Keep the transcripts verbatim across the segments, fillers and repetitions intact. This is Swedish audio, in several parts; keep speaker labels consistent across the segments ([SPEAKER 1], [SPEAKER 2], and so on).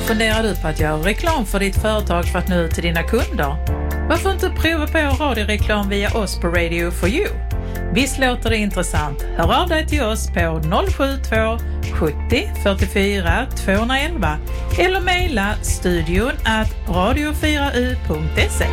[SPEAKER 1] Funderar du på att göra reklam för ditt företag för att nå ut till dina kunder? Varför inte prova på radioreklam via oss på Radio for You? Visst låter det intressant? Hör av dig till oss på noll sju två sjuttio fyrtiofyra tvåhundraelva eller mejla studion at radio fyra u punkt se.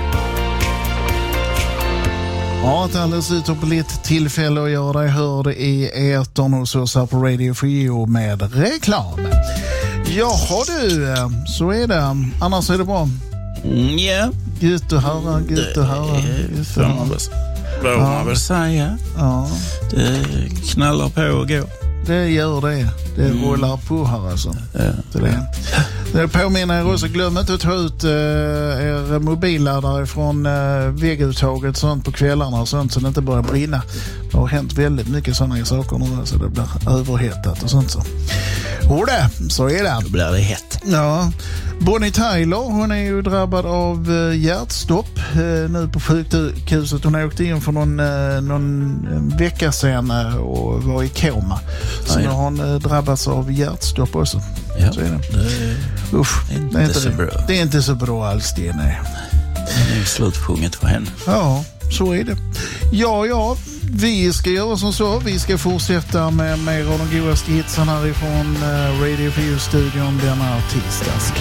[SPEAKER 2] Ja, ett alldeles utomordentligt tillfälle att göra dig hörd i etern hos oss här på Radio for You med reklam. Jaha du, så är det. Annars är det bra.
[SPEAKER 3] Mm, yeah.
[SPEAKER 2] Gud att höra, gud att höra.
[SPEAKER 3] Det får man väl, vad man väl säga.
[SPEAKER 2] Ja.
[SPEAKER 3] Det knallar på och går.
[SPEAKER 2] Det gör det. Det mm. rullar på här alltså. Ja. Det, det. det påminner er också. Glöm inte att ta ut uh, er mobilladdare från uh, vägguttaget sånt på kvällarna och sånt så det inte börjar brinna. Det har hänt väldigt mycket sådana saker nu så det blir överhettat och sånt så. Och det, så är det.
[SPEAKER 3] Då blir det hett.
[SPEAKER 2] Ja. Bonnie Tyler, hon är ju drabbad av uh, hjärtstopp uh, nu på sjukhuset. Hon åkte in för någon, uh, någon vecka sedan uh, och var i koma. Så nu har hon uh, drabbats av hjärtstopp också.
[SPEAKER 3] Ja,
[SPEAKER 2] så är det.
[SPEAKER 3] Det,
[SPEAKER 2] Usch,
[SPEAKER 3] är inte
[SPEAKER 2] det, är inte,
[SPEAKER 3] så bra.
[SPEAKER 2] det är inte så bra alls det, nej.
[SPEAKER 3] Det är slutsjunget för henne.
[SPEAKER 2] Ja, så är det. Ja, ja. Vi ska göra som så. Vi ska fortsätta med mer av de godaste hitsen härifrån uh, Radio for You-studion denna tisdagskväll.